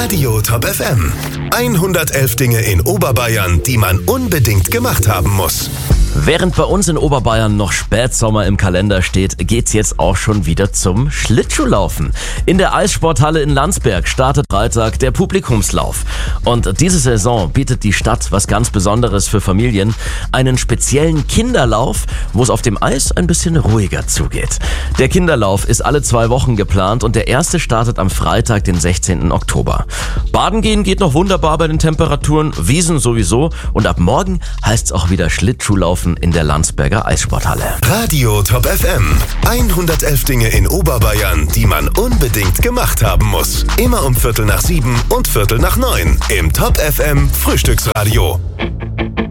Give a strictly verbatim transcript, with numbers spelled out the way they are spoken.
Radio Top F M. hundertelf Dinge in Oberbayern, die man unbedingt gemacht haben muss. Während bei uns in Oberbayern noch Spätsommer im Kalender steht, geht's jetzt auch schon wieder zum Schlittschuhlaufen. In der Eissporthalle in Landsberg startet Freitag der Publikumslauf. Und diese Saison bietet die Stadt was ganz Besonderes für Familien. Einen speziellen Kinderlauf, wo es auf dem Eis ein bisschen ruhiger zugeht. Der Kinderlauf ist alle zwei Wochen geplant und der erste startet am Freitag, den sechzehnten Oktober. Baden gehen geht noch wunderbar bei den Temperaturen, Wiesen sowieso und ab morgen heißt's auch wieder Schlittschuhlaufen in der Landsberger Eissporthalle. Radio Top F M. hundertelf Dinge in Oberbayern, die man unbedingt gemacht haben muss. Immer um Viertel nach sieben und Viertel nach neun im Top F M Frühstücksradio.